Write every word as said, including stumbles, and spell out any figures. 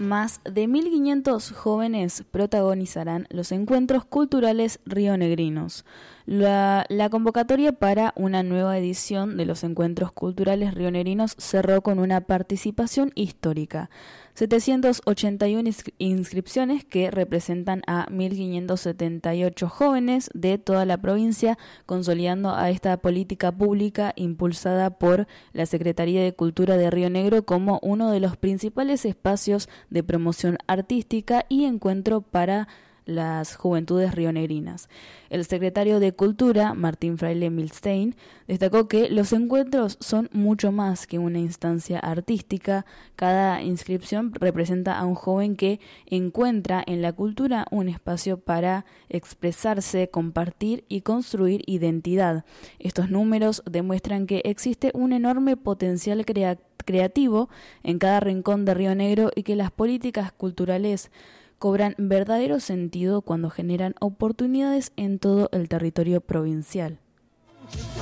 más de mil quinientos jóvenes protagonizarán los encuentros culturales rionegrinos. La, la convocatoria para una nueva edición de los encuentros culturales rionegrinos cerró con una participación histórica. setecientas ochenta y una inscripciones que representan a mil quinientos setenta y ocho jóvenes de toda la provincia, consolidando a esta política pública impulsada por la Secretaría de Cultura de Río Negro como uno de los principales espacios de promoción artística y encuentro para las juventudes rionegrinas. El secretario de Cultura, Martín Fraile Milstein, destacó que los encuentros son mucho más que una instancia artística. Cada inscripción representa a un joven que encuentra en la cultura un espacio para expresarse, compartir y construir identidad. Estos números demuestran que existe un enorme potencial crea- creativo en cada rincón de Río Negro y que las políticas culturales cobran verdadero sentido cuando generan oportunidades en todo el territorio provincial.